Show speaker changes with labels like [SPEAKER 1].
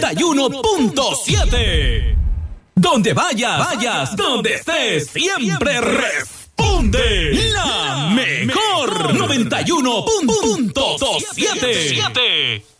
[SPEAKER 1] 91.7. Donde vayas, donde estés, siempre responde la mejor 91.7.